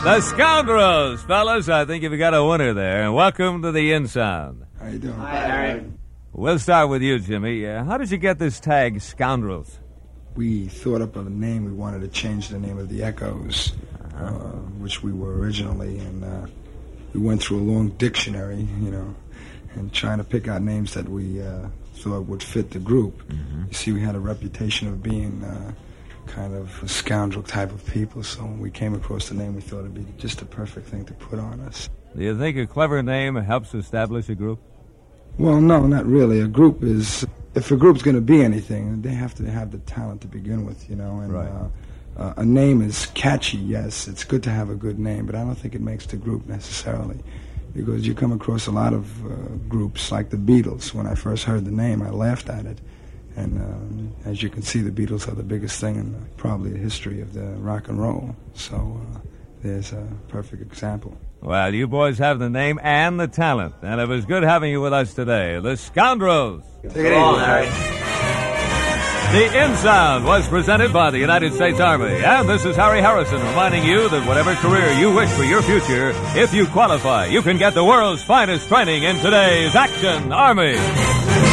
The Scoundrels, fellas. I think you've got a winner there. And welcome to the In Sound. How you doing? Hi, Harry. We'll start with you, Jimmy. How did you get this tag, Scoundrels? We thought up of a name. We wanted to change the name of the Echoes, which we were originally, and we went through a long dictionary, and trying to pick out names that we thought would fit the group. Mm-hmm. You see, we had a reputation of being kind of a scoundrel type of people, so when we came across the name, we thought it'd be just the perfect thing to put on us. Do you think a clever name helps establish a group? Well, no, not really. A group is... If a group's going to be anything, they have to have the talent to begin with, and right. A name is catchy, yes. It's good to have a good name, but I don't think it makes the group necessarily, because you come across a lot of groups like the Beatles. When I first heard the name, I laughed at it, and as you can see, the Beatles are the biggest thing in probably the history of the rock and roll, so there's a perfect example. Well, you boys have the name and the talent, and it was good having you with us today. The Scoundrels. Take it easy, Harry. The In Sound was presented by the United States Army, and this is Harry Harrison reminding you that whatever career you wish for your future, if you qualify, you can get the world's finest training in today's Action Army.